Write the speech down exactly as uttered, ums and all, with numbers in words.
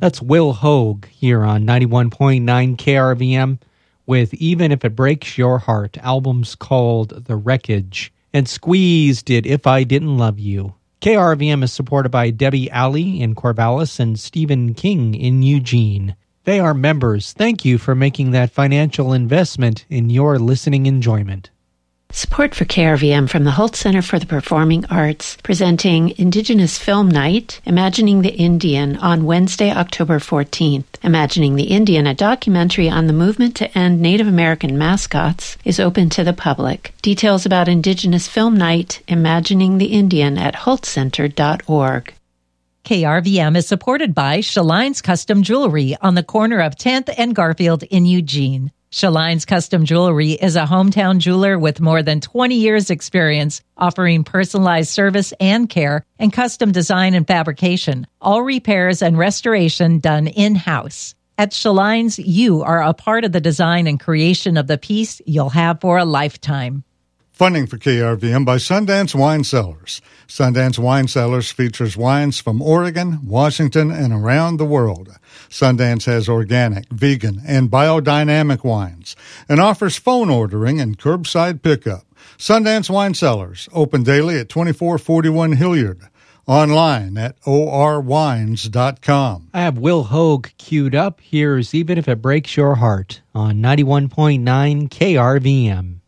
That's Will Hogue here on ninety-one point nine K R V M with Even If It Breaks Your Heart. Albums called The Wreckage. And Squeeze did If I Didn't Love You. K R V M is supported by Debbie Alley in Corvallis and Stephen King in Eugene. They are members. Thank you for making that financial investment in your listening enjoyment. Support for K R V M from the Holt Center for the Performing Arts, presenting Indigenous Film Night, Imagining the Indian, on Wednesday, October fourteenth. Imagining the Indian, a documentary on the movement to end Native American mascots, is open to the public. Details about Indigenous Film Night, Imagining the Indian, at holt center dot org. K R V M is supported by Shaline's Custom Jewelry on the corner of tenth and Garfield in Eugene. Shaline's Custom Jewelry is a hometown jeweler with more than twenty years experience offering personalized service and care and custom design and fabrication, all repairs and restoration done in-house. At Shaline's, you are a part of the design and creation of the piece you'll have for a lifetime. Funding for K R V M by Sundance Wine Cellars. Sundance Wine Cellars features wines from Oregon, Washington, and around the world. Sundance has organic, vegan, and biodynamic wines and offers phone ordering and curbside pickup. Sundance Wine Cellars, open daily at twenty-four forty-one Hilliard. Online at o r wines dot com. I have Will Hogue queued up. Here's Even If It Breaks Your Heart on ninety-one point nine K R V M.